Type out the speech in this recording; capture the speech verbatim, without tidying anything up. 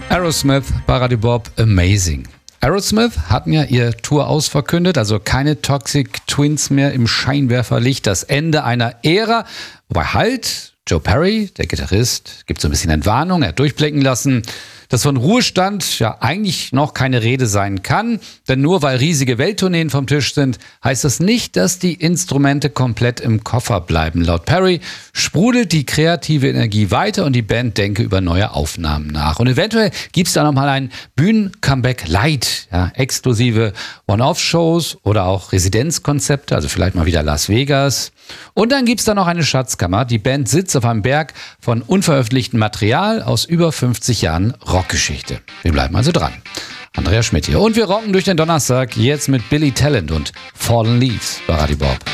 Aerosmith bei Radio Bob, Amazing. Aerosmith hatten ja ihr Tour ausverkündet, also keine Toxic Twins mehr im Scheinwerferlicht, das Ende einer Ära. Wobei halt, Joe Perry, der Gitarrist, gibt so ein bisschen Entwarnung, er hat durchblicken lassen, dass von Ruhestand ja eigentlich noch keine Rede sein kann. Denn nur weil riesige Welttourneen vom Tisch sind, heißt das nicht, dass die Instrumente komplett im Koffer bleiben. Laut Perry sprudelt die kreative Energie weiter und die Band denke über neue Aufnahmen nach. Und eventuell gibt's da nochmal ein Bühnen-Comeback Light, ja, exklusive One-Off-Shows oder auch Residenzkonzepte, also vielleicht mal wieder Las Vegas. Und dann gibt's da noch eine Schatzkammer. Die Band sitzt auf einem Berg von unveröffentlichtem Material aus über fünfzig Jahren Rockgeschichte. Wir bleiben also dran. Andrea Schmidt hier. Und wir rocken durch den Donnerstag jetzt mit Billy Talent und Fallen Leaves bei Radio Bob.